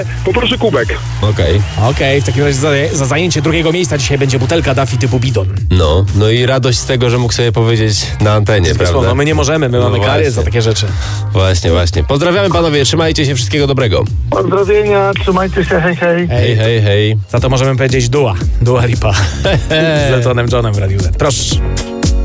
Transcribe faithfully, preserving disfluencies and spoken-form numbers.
Poproszę kubek. Okej. Okej, w takim razie za, za zajęcie drugiego miejsca dzisiaj będzie butelka Daffy typu bidon. No, no i radość z tego, że mógł sobie powiedzieć na antenie, prawda? No my nie możemy, my No mamy kary właśnie. za takie rzeczy. Właśnie, właśnie. Pozdrawiamy panowie, trzymajcie się, wszystkiego dobrego. Pozdrowienia, trzymajcie się, hej, hej. Hej, hej, hej. Za to możemy powiedzieć Dua. Dua Lipa. Z Eltonem Johnem w Radiu Z. Proszę.